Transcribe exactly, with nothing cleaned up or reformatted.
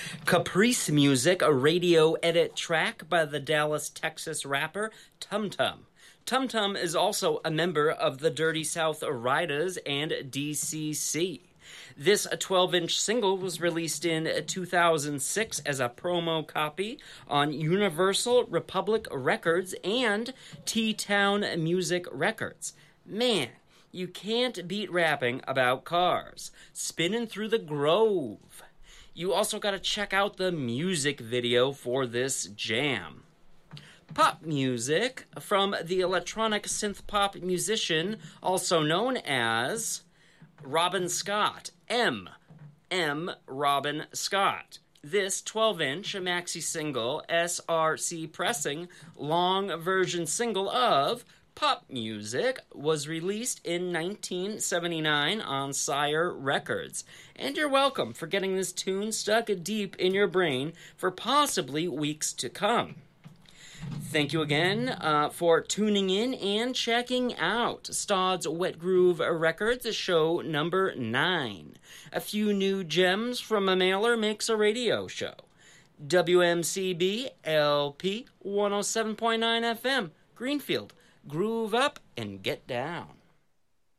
Caprice Music, a radio edit track by the Dallas, Texas rapper Tum Tum. Tum Tum is also a member of the Dirty South Riders and D C C. This twelve-inch single was released in two thousand six as a promo copy on Universal Republic Records and T-Town Music Records. Man, you can't beat rapping about cars. Spinning through the Grove. You also got to check out the music video for this jam. Pop music from the electronic synth-pop musician, also known as Robin Scott. M. M. Robin Scott. This twelve-inch maxi single, S R C pressing, long version single of Pop Music was released in nineteen seventy-nine on Sire Records. And you're welcome for getting this tune stuck deep in your brain for possibly weeks to come. Thank you again uh, for tuning in and checking out Stodd's Wet Groove Records, show number nine. A few new gems from a mailer makes a radio show. W M C B L P one oh seven point nine F M, Greenfield. Groove up and get down.